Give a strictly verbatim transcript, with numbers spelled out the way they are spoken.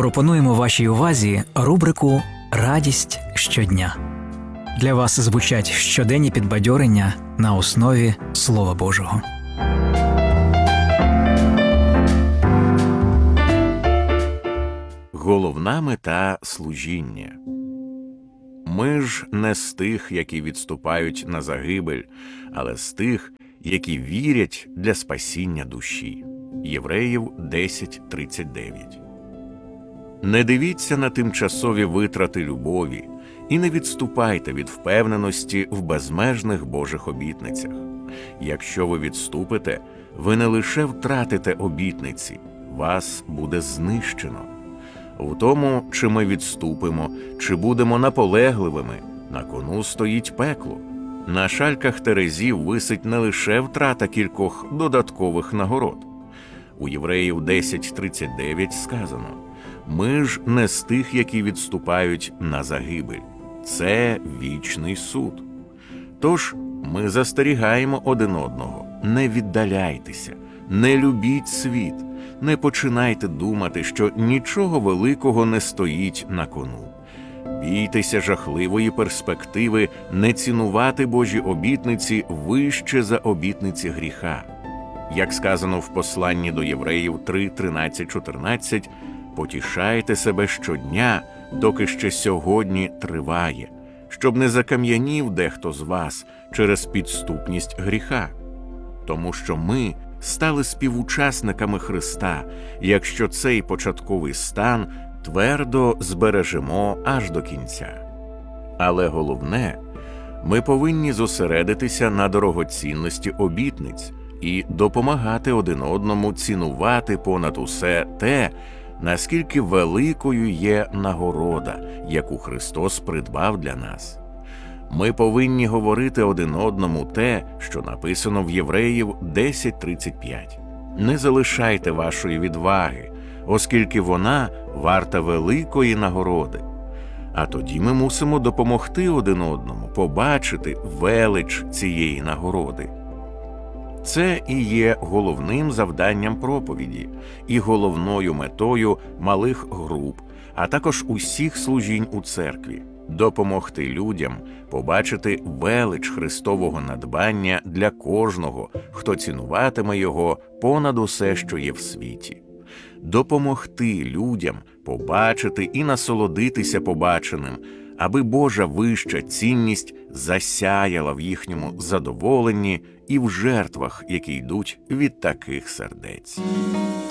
Пропонуємо вашій увазі рубрику «Радість щодня». Для вас звучать щоденні підбадьорення на основі Слова Божого. Головна мета служіння. Ми ж не з тих, які відступають на загибель, але з тих, які вірять для спасіння душі. Євреїв десять тридцять дев'ять. Не дивіться на тимчасові витрати любові і не відступайте від впевненості в безмежних Божих обітницях. Якщо ви відступите, ви не лише втратите обітниці, вас буде знищено. У тому, чи ми відступимо, чи будемо наполегливими, на кону стоїть пекло. На шальках терезів висить не лише втрата кількох додаткових нагород. У Євреїв десять тридцять дев'ять сказано: «Ми ж не з тих, які відступають на загибель. Це вічний суд». Тож ми застерігаємо один одного: не віддаляйтеся, не любіть світ, не починайте думати, що нічого великого не стоїть на кону. Бійтеся жахливої перспективи не цінувати Божі обітниці вище за обітниці гріха. Як сказано в посланні до Євреїв три тринадцять чотирнадцять, «Потішайте себе щодня, доки ще сьогодні триває, щоб не закам'янів дехто з вас через підступність гріха. Тому що ми стали співучасниками Христа, якщо цей початковий стан твердо збережемо аж до кінця». Але головне, ми повинні зосередитися на дорогоцінності обітниць і допомагати один одному цінувати понад усе те, наскільки великою є нагорода, яку Христос придбав для нас. Ми повинні говорити один одному те, що написано в Євреїв десять тридцять п'ять. «Не залишайте вашої відваги, оскільки вона варта великої нагороди». А тоді ми мусимо допомогти один одному побачити велич цієї нагороди. Це і є головним завданням проповіді і головною метою малих груп, а також усіх служінь у церкві – допомогти людям побачити велич Христового надбання для кожного, хто цінуватиме його понад усе, що є в світі. Допомогти людям побачити і насолодитися побаченим, аби Божа вища цінність засяяла в їхньому задоволенні і в жертвах, які йдуть від таких сердець.